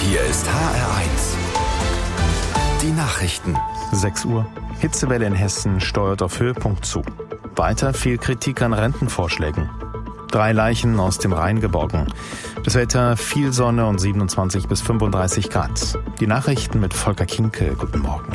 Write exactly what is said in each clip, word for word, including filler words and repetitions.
Hier ist H R eins. Die Nachrichten. sechs Uhr. Hitzewelle in Hessen steuert auf Höhepunkt zu. Weiter viel Kritik an Rentenvorschlägen. Drei Leichen aus dem Rhein geborgen. Das Wetter viel Sonne und siebenundzwanzig bis fünfunddreißig Grad. Die Nachrichten mit Volker Kinke. Guten Morgen.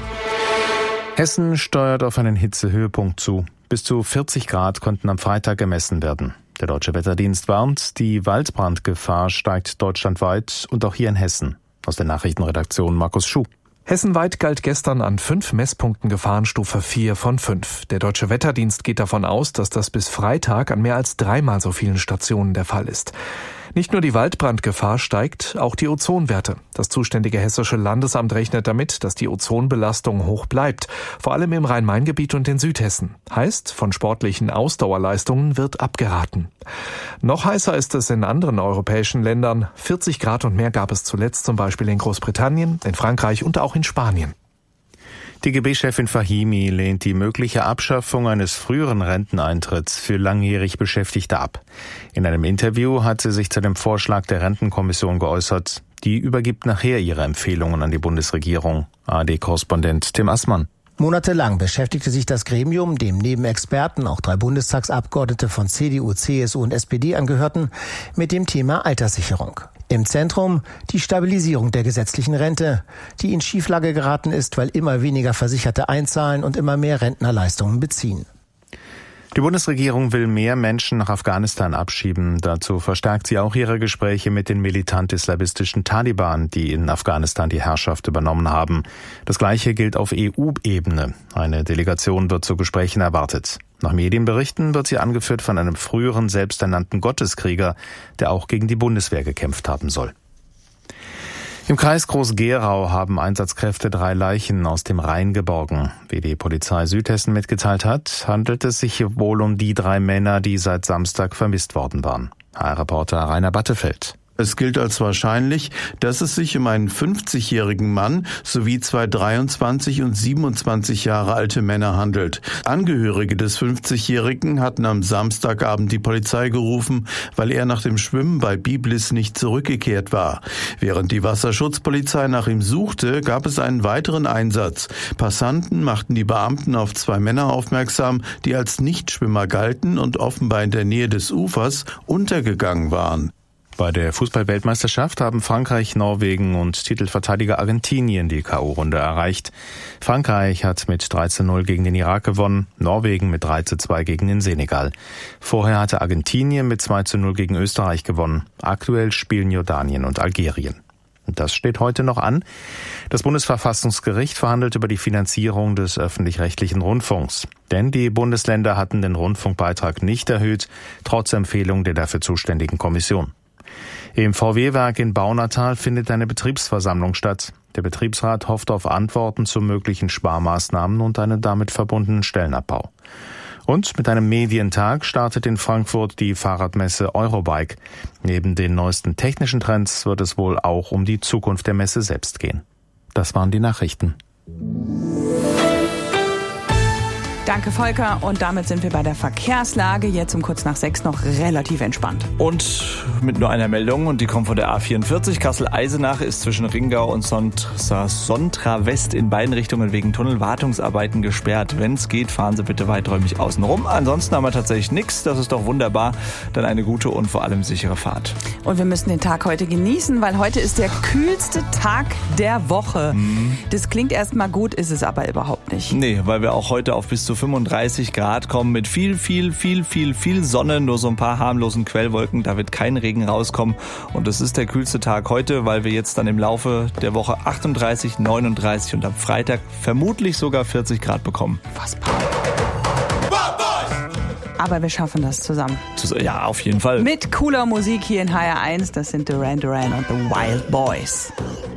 Hessen steuert auf einen Hitzehöhepunkt zu. Bis zu vierzig Grad konnten am Freitag gemessen werden. Der Deutsche Wetterdienst warnt, die Waldbrandgefahr steigt deutschlandweit und auch hier in Hessen. Aus der Nachrichtenredaktion Markus Schuh. Hessenweit galt gestern an fünf Messpunkten Gefahrenstufe vier von fünf. Der Deutsche Wetterdienst geht davon aus, dass das bis Freitag an mehr als dreimal so vielen Stationen der Fall ist. Nicht nur die Waldbrandgefahr steigt, auch die Ozonwerte. Das zuständige Hessische Landesamt rechnet damit, dass die Ozonbelastung hoch bleibt, vor allem im Rhein-Main-Gebiet und in Südhessen. Heißt, von sportlichen Ausdauerleistungen wird abgeraten. Noch heißer ist es in anderen europäischen Ländern. vierzig Grad und mehr gab es zuletzt zum Beispiel in Großbritannien, in Frankreich und auch in Spanien. Die G B-Chefin Fahimi lehnt die mögliche Abschaffung eines früheren Renteneintritts für langjährig Beschäftigte ab. In einem Interview hat sie sich zu dem Vorschlag der Rentenkommission geäußert. Die übergibt nachher ihre Empfehlungen an die Bundesregierung. A R D-Korrespondent Tim Assmann. Monatelang beschäftigte sich das Gremium, dem neben Experten auch drei Bundestagsabgeordnete von C D U, C S U und S P D angehörten, mit dem Thema Alterssicherung. Im Zentrum die Stabilisierung der gesetzlichen Rente, die in Schieflage geraten ist, weil immer weniger Versicherte einzahlen und immer mehr Rentnerleistungen beziehen. Die Bundesregierung will mehr Menschen nach Afghanistan abschieben. Dazu verstärkt sie auch ihre Gespräche mit den militant-islamistischen Taliban, die in Afghanistan die Herrschaft übernommen haben. Das Gleiche gilt auf E U-Ebene. Eine Delegation wird zu Gesprächen erwartet. Nach Medienberichten wird sie angeführt von einem früheren selbsternannten Gotteskrieger, der auch gegen die Bundeswehr gekämpft haben soll. Im Kreis Groß-Gerau haben Einsatzkräfte drei Leichen aus dem Rhein geborgen. Wie die Polizei Südhessen mitgeteilt hat, handelt es sich wohl um die drei Männer, die seit Samstag vermisst worden waren. H R-Reporter Rainer Battefeld. Es gilt als wahrscheinlich, dass es sich um einen fünfzigjährigen Mann sowie zwei dreiundzwanzig und siebenundzwanzig Jahre alte Männer handelt. Angehörige des fünfzigjährigen hatten am Samstagabend die Polizei gerufen, weil er nach dem Schwimmen bei Biblis nicht zurückgekehrt war. Während die Wasserschutzpolizei nach ihm suchte, gab es einen weiteren Einsatz. Passanten machten die Beamten auf zwei Männer aufmerksam, die als Nichtschwimmer galten und offenbar in der Nähe des Ufers untergegangen waren. Bei der Fußball-Weltmeisterschaft haben Frankreich, Norwegen und Titelverteidiger Argentinien die K O-Runde erreicht. Frankreich hat mit drei zu null gegen den Irak gewonnen, Norwegen mit drei zu zwei gegen den Senegal. Vorher hatte Argentinien mit zwei zu null gegen Österreich gewonnen. Aktuell spielen Jordanien und Algerien. Und das steht heute noch an. Das Bundesverfassungsgericht verhandelt über die Finanzierung des öffentlich-rechtlichen Rundfunks. Denn die Bundesländer hatten den Rundfunkbeitrag nicht erhöht, trotz Empfehlung der dafür zuständigen Kommission. Im V W-Werk in Baunatal findet eine Betriebsversammlung statt. Der Betriebsrat hofft auf Antworten zu möglichen Sparmaßnahmen und einen damit verbundenen Stellenabbau. Und mit einem Medientag startet in Frankfurt die Fahrradmesse Eurobike. Neben den neuesten technischen Trends wird es wohl auch um die Zukunft der Messe selbst gehen. Das waren die Nachrichten. Danke, Volker. Und damit sind wir bei der Verkehrslage. Jetzt um kurz nach sechs noch relativ entspannt. Und mit nur einer Meldung, und die kommt von der A vierundvierzig. Kassel-Eisenach ist zwischen Ringau und Sontra West in beiden Richtungen wegen Tunnelwartungsarbeiten gesperrt. Wenn es geht, fahren Sie bitte weiträumig außen rum. Ansonsten haben wir tatsächlich nichts. Das ist doch wunderbar. Dann eine gute und vor allem sichere Fahrt. Und wir müssen den Tag heute genießen, weil heute ist der kühlste Tag der Woche. Mhm. Das klingt erstmal gut, ist es aber überhaupt nicht. Nee, weil wir auch heute auf bis zu fünfunddreißig Grad kommen mit viel, viel, viel, viel, viel Sonne, nur so ein paar harmlosen Quellwolken, da wird kein Regen rauskommen und es ist der kühlste Tag heute, weil wir jetzt dann im Laufe der Woche achtunddreißig, neununddreißig und am Freitag vermutlich sogar vierzig Grad bekommen. Was? Aber wir schaffen das zusammen. Ja, auf jeden Fall. Mit cooler Musik hier in H R eins, das sind Duran Duran und The Wild Boys.